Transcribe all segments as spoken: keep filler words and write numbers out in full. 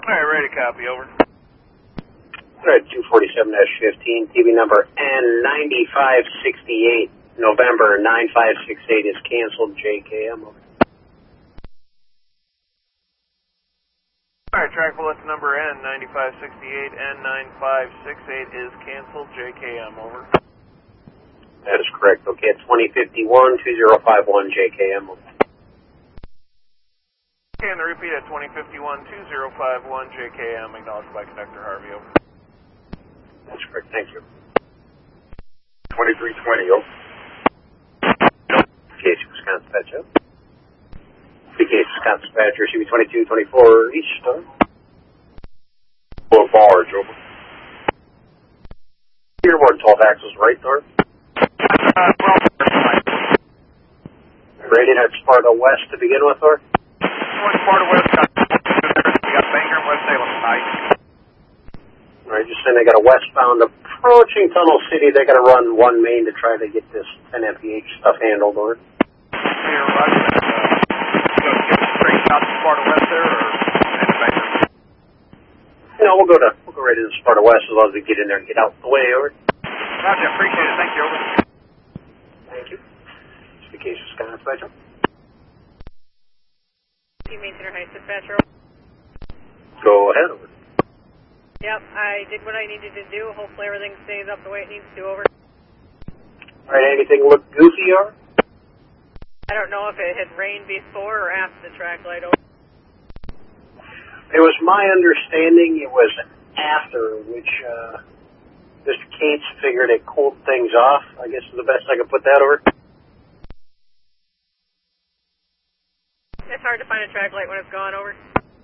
Alright, ready to copy, over. Alright, two forty-seven dash fifteen, T V number N ninety-five sixty-eight, November nine five six eight is canceled, J K M, over. Alright, track bullets number N ninety-five sixty-eight, N nine five six eight is canceled, J K M, over. That is correct, okay, at twenty fifty-one, two zero five one, J K M, over. Okay, and the repeat at twenty fifty-one, two zero five one, J K M, acknowledged by Conductor Harvey, over. That's correct, thank you. twenty-three twenty, over. P K C Wisconsin Patch up. P K C Wisconsin Patcher, C B twenty-two twenty-four, east star. Full barge, over. Dearborn twelve axles right, north. Uh, well, Rated at Sparta West to begin with, or? One Sparta West, got, we got Bangor and West Salem tonight. Alright, just saying they got a westbound approaching Tunnel City. They got to run one main to try to get this ten M P H stuff handled, or? Clear, Roger. Uh, go get straight out to Sparta West there, or into Bangor? You know, we'll go to, we'll go right into Sparta West as long as we get in there and get out the way, over. Roger, appreciate it. Thank you, over. Thank you. P K C Wisconsin Patcher. Team Maintainer High Dispatcher. Go ahead, over. Yep, I did what I needed to do. Hopefully everything stays up the way it needs to, over. Alright, anything look goofy, or? I don't know if it had rained before or after the track light, over. It was my understanding it was after, which, uh, Mister Cates figured it cooled things off, I guess is the best I could put that, over. It's hard to find a track light when it's gone, over.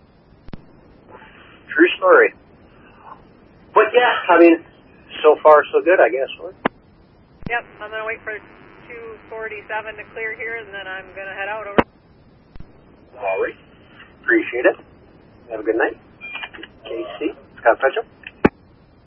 True story. But yeah, I mean, so far so good, I guess, right? Yep, I'm going to wait for two forty-seven to clear here, and then I'm going to head out, over. All right. Appreciate it. Have a good night. K C, Scott Fetchum.